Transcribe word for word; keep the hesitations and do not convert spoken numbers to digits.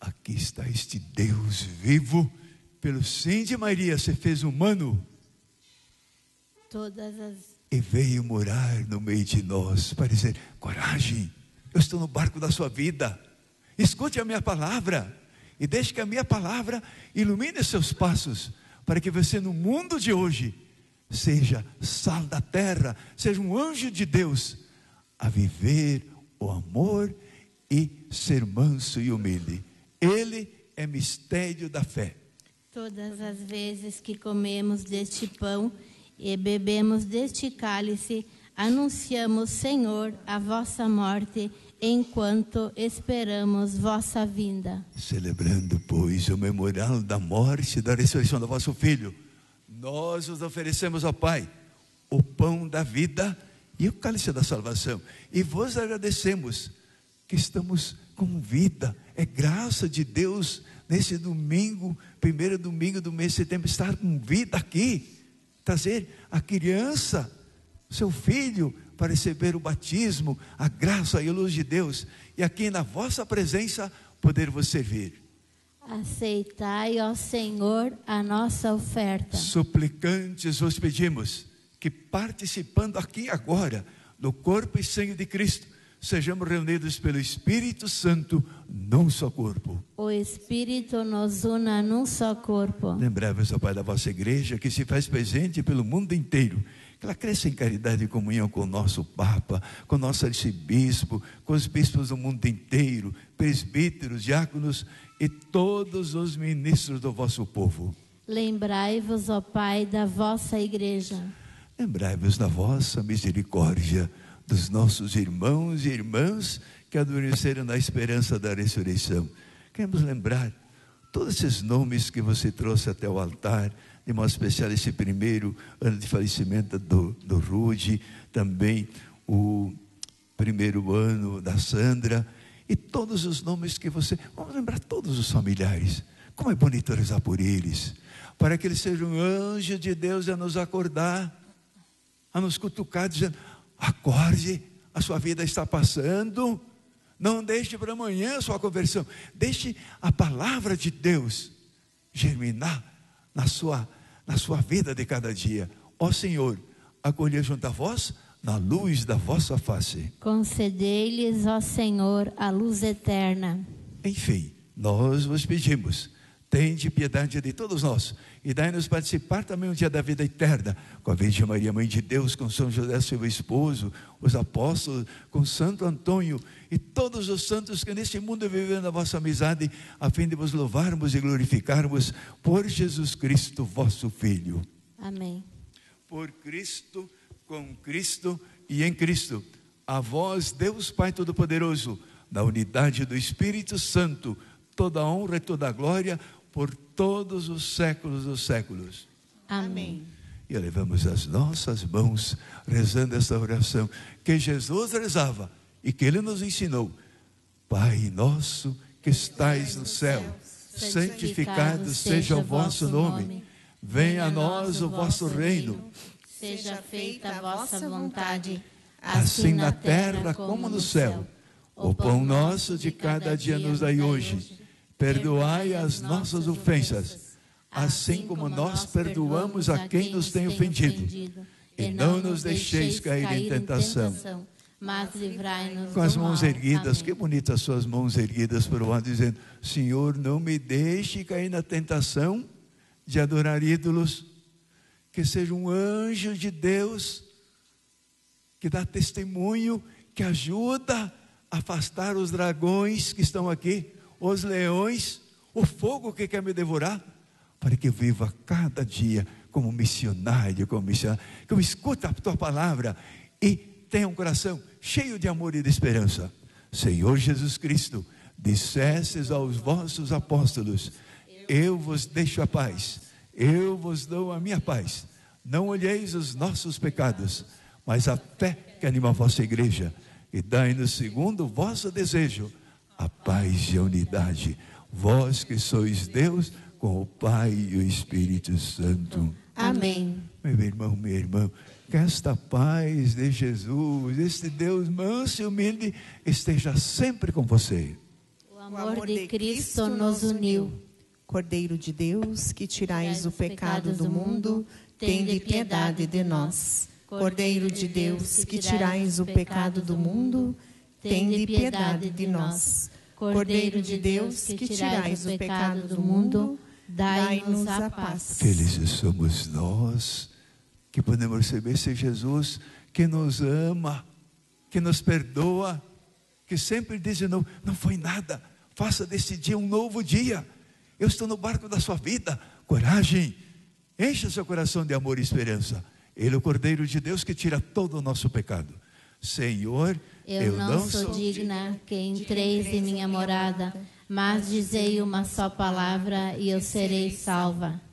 aqui está este Deus vivo, pelo sim de Maria se fez humano. Todas as... E veio morar no meio de nós, para dizer, coragem, eu estou no barco da sua vida, escute a minha palavra, e deixe que a minha palavra ilumine seus passos, para que você no mundo de hoje, seja sal da terra, seja um anjo de Deus, a viver o amor e ser manso e humilde. Ele é mistério da fé. Todas as vezes que comemos deste pão e bebemos deste cálice, anunciamos, Senhor, a vossa morte, enquanto esperamos vossa vinda. Celebrando, pois, o memorial da morte e da ressurreição do vosso Filho, nós os oferecemos ao Pai o pão da vida e o cálice da salvação, e vos agradecemos que estamos com vida. É graça de Deus nesse domingo, primeiro domingo do mês de setembro, estar com vida aqui, trazer a criança, seu filho, para receber o batismo, a graça e a luz de Deus, e aqui na vossa presença poder vos servir. Aceitai, ó Senhor, a nossa oferta. Suplicantes vos pedimos que, participando aqui agora do corpo e sangue de Cristo, sejamos reunidos pelo Espírito Santo num só corpo. O Espírito nos una num só corpo. Lembrai-vos, ó Pai, da vossa igreja, que se faz presente pelo mundo inteiro, que ela cresça em caridade e comunhão com o nosso Papa, com o nosso arcebispo, com os bispos do mundo inteiro, presbíteros, diáconos e todos os ministros do vosso povo. Lembrai-vos, ó Pai, da vossa igreja. Lembrai-vos da vossa misericórdia, dos nossos irmãos e irmãs que adormeceram na esperança da ressurreição. Queremos lembrar todos esses nomes que você trouxe até o altar, de modo especial esse primeiro ano de falecimento do, do Rude, também o primeiro ano da Sandra, e todos os nomes que você... Vamos lembrar todos os familiares. Como é bonito rezar por eles, para que eles sejam anjos de Deus a nos acordar, a nos cutucar, dizendo, acorde, a sua vida está passando, não deixe para amanhã a sua conversão, deixe a palavra de Deus germinar na sua, na sua vida de cada dia. Ó Senhor, acolher junto a vós, na luz da vossa face. Concedei-lhes, ó Senhor, a luz eterna. Enfim, nós vos pedimos, tende piedade de todos nós, e dai-nos participar também um dia da vida eterna, com a Virgem Maria, Mãe de Deus, com São José, seu esposo, os apóstolos, com Santo Antônio, e todos os santos que neste mundo vivem na vossa amizade, a fim de vos louvarmos e glorificarmos, por Jesus Cristo, vosso Filho. Amém. Por Cristo, com Cristo e em Cristo, a vós, Deus Pai Todo-Poderoso, na unidade do Espírito Santo, toda a honra e toda a glória, por todos os séculos dos séculos. Amém. E elevamos as nossas mãos, rezando esta oração, que Jesus rezava, e que Ele nos ensinou. Pai nosso, que estais no céu, santificado seja o vosso nome. Venha a nós o vosso reino. Seja feita a vossa vontade, assim na terra como no céu. O pão nosso de cada dia nos dai hoje. Perdoai as nossas ofensas, assim como nós perdoamos a quem nos tem ofendido. E não nos deixeis cair em tentação, mas livrai-nos com as do mãos mal. erguidas. Amém. Que bonitas suas mãos erguidas para o alto, dizendo, Senhor, não me deixe cair na tentação de adorar ídolos. Que seja um anjo de Deus, que dá testemunho, que ajuda a afastar os dragões que estão aqui, os leões, o fogo que quer me devorar, para que eu viva cada dia como missionário, como missionário, que eu escute a tua palavra e tenha um coração cheio de amor e de esperança. Senhor Jesus Cristo, dissestes aos vossos apóstolos, eu vos deixo a paz, eu vos dou a minha paz. Não olheis os nossos pecados, mas a fé que anima a vossa igreja, e dai-nos segundo o vosso desejo, a paz e a unidade, vós que sois Deus, com o Pai e o Espírito Santo. Amém. Meu irmão, minha irmã, que esta paz de Jesus, este Deus manso e humilde, esteja sempre com você. O O amor de Cristo nos uniu. Cordeiro de Deus, que tirais o pecado do mundo, tende piedade de nós. Cordeiro de Deus, que tirais o pecado do mundo, tende piedade de nós. Cordeiro de Deus, que tirais o pecado do mundo, dai-nos a paz. Felizes somos nós que podemos receber esse Jesus que nos ama, que nos perdoa, que sempre diz de novo: não foi nada, faça desse dia um novo dia. Eu estou no barco da sua vida. Coragem, encha seu coração de amor e esperança. Ele é o Cordeiro de Deus que tira todo o nosso pecado. Senhor, eu, eu não, não sou digna que entreis em minha morada, mas dizei uma só palavra e eu serei salva.